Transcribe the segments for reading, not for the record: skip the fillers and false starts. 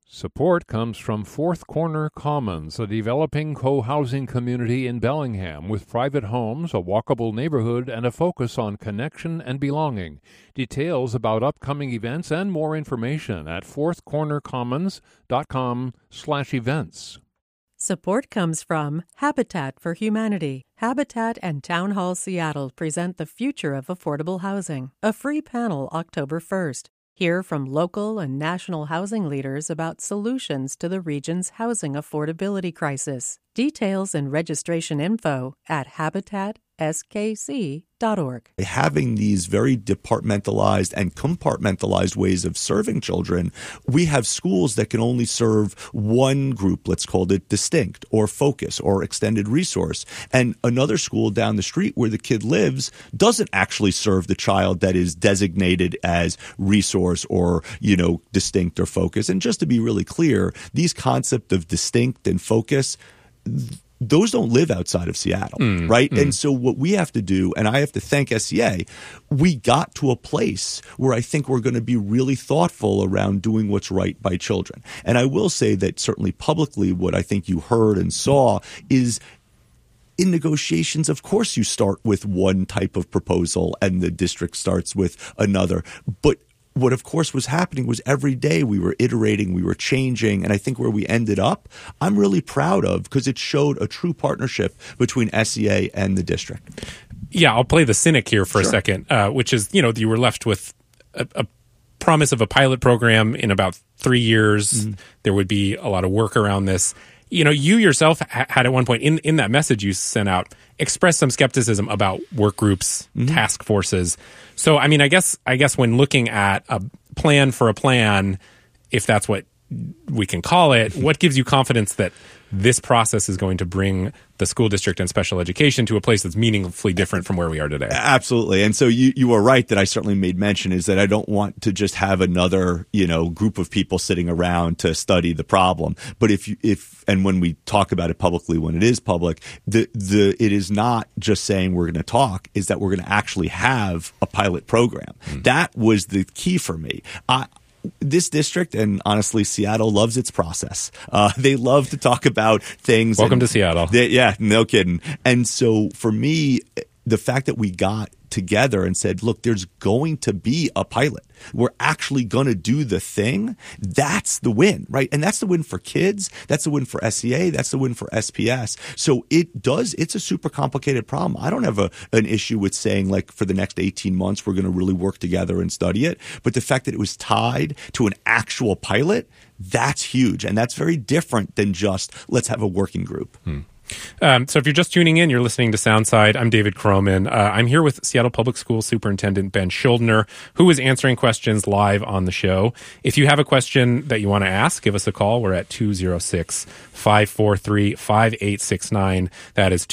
Support comes from Fourth Corner Commons, a developing co-housing community in Bellingham with private homes, a walkable neighborhood, and a focus on connection and belonging. Details about upcoming events and more information at fourthcornercommons.com/events. Support comes from Habitat for Humanity. Habitat and Town Hall Seattle present the future of affordable housing. A free panel October 1st. Hear from local and national housing leaders about solutions to the region's housing affordability crisis. Details and registration info at habitatsKC.org. Having these very departmentalized and compartmentalized ways of serving children, we have schools that can only serve one group, let's call it distinct or focus or extended resource. And another school down the street where the kid lives doesn't actually serve the child that is designated as resource or, distinct or focus. And just to be really clear, these concepts of distinct and focus, those don't live outside of Seattle, right? And so what we have to do, and I have to thank SCA, we got to a place where I think we're going to be really thoughtful around doing what's right by children. And I will say that certainly publicly what I think you heard and saw is in negotiations, of course you start with one type of proposal and the district starts with another. But what, of course, was happening was every day we were iterating, we were changing, and I think where we ended up, I'm really proud of because it showed a true partnership between SCA and the district. Yeah, I'll play the cynic here for a second, which is, you were left with a promise of a pilot program in about 3 years. There would be a lot of work around this. You yourself had at one point in that message you sent out expressed some skepticism about work groups, task forces. So, I guess when looking at a plan for a plan, if that's what we can call it, what gives you confidence that this process is going to bring the school district and special education to a place that's meaningfully different from where we are today? Absolutely. And so you are right that I certainly made mention is that I don't want to just have another, group of people sitting around to study the problem. But if when we talk about it publicly, when it is public, it is not just saying we're going to talk, is that we're going to actually have a pilot program. That was the key for me. This district, and honestly, Seattle loves its process. They love to talk about things. Welcome to Seattle. Yeah, no kidding. And so for me, the fact that we got together and said, look, there's going to be a pilot. We're actually going to do the thing. That's the win, right? And that's the win for kids. That's the win for SCA. That's the win for SPS. So it's a super complicated problem. I don't have an issue with saying like for the next 18 months, we're going to really work together and study it. But the fact that it was tied to an actual pilot, that's huge. And that's very different than just let's have a working group. So if you're just tuning in, you're listening to Soundside. I'm David Croman. I'm here with Seattle Public Schools Superintendent Ben Schuldner, who is answering questions live on the show. If you have a question that you want to ask, give us a call. We're at 206-543-5869. That is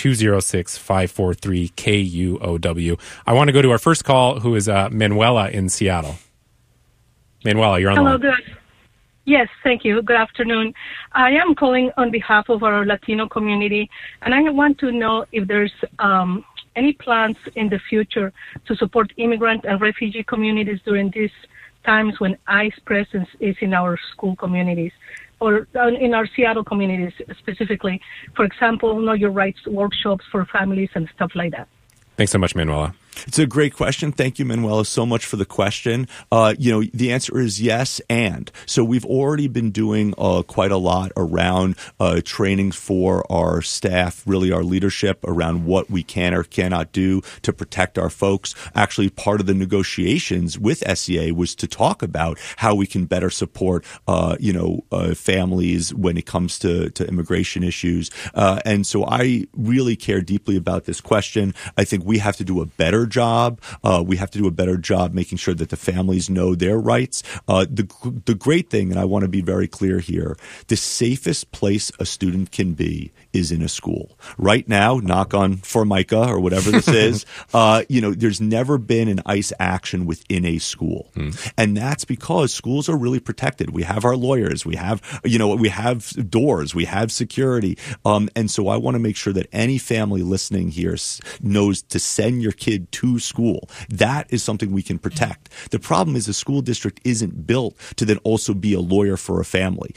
206-543-KUOW. I want to go to our first call, who is Manuela in Seattle. Manuela, you're on the line. Hello, good. Yes, thank you. Good afternoon. I am calling on behalf of our Latino community, and I want to know if there's any plans in the future to support immigrant and refugee communities during these times when ICE presence is in our school communities or in our Seattle communities specifically. For example, Know Your Rights workshops for families and stuff like that. Thanks so much, Manuela. It's a great question. Thank you, Manuela, so much for the question. The answer is yes, and. So we've already been doing quite a lot around trainings for our staff, really our leadership around what we can or cannot do to protect our folks. Actually, part of the negotiations with SCA was to talk about how we can better support, families when it comes to immigration issues. And so I really care deeply about this question. I think we have to do a better job. We have to do a better job making sure that the families know their rights. The great thing, and I want to be very clear here, the safest place a student can be is in a school. Right now, knock on Formica or whatever this is, there's never been an ICE action within a school. And that's because schools are really protected. We have our lawyers. We have doors. We have security. And so I want to make sure that any family listening here knows to send your kid to school. That is something we can protect. The problem is the school district isn't built to then also be a lawyer for a family.